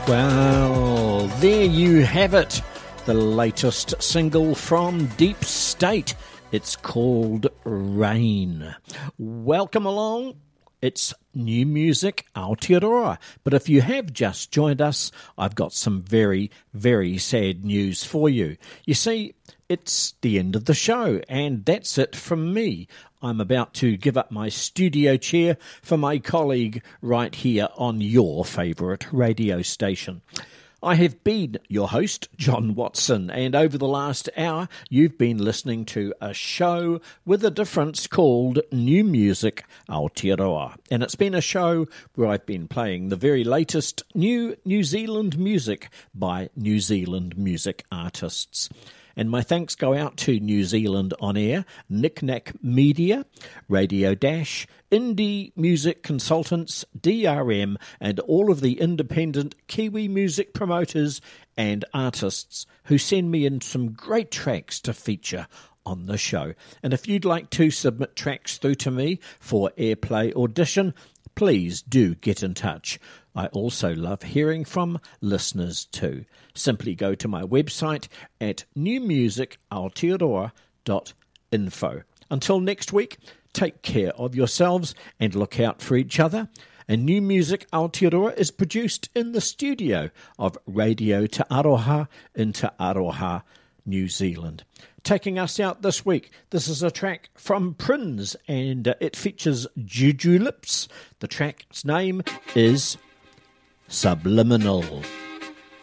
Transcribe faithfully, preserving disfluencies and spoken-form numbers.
Well, there you have it. The latest single from Deep State. It's called Rain. Welcome along. It's new music, Aotearoa. But if you have just joined us, I've got some very, very sad news for you. You see, it's the end of the show, and that's it from me. I'm about to give up my studio chair for my colleague right here on your favourite radio station. I have been your host, John Watson, and over the last hour you've been listening to a show with a difference called New Music Aotearoa. And it's been a show where I've been playing the very latest new New Zealand music by New Zealand music artists. And my thanks go out to New Zealand On Air, Knick Knack Media, Radio Dash, Indie Music Consultants, D R M, and all of the independent Kiwi music promoters and artists who send me in some great tracks to feature on the show. And if you'd like to submit tracks through to me for airplay audition, please do get in touch. I also love hearing from listeners too. Simply go to my website at new music aotearoa dot info. Until next week, take care of yourselves and look out for each other. And New Music Aotearoa is produced in the studio of Radio Te Aroha in Te Aroha, New Zealand. Taking us out this week, this is a track from Prinz, and uh, it features Juju Lips. The track's name is Subliminal.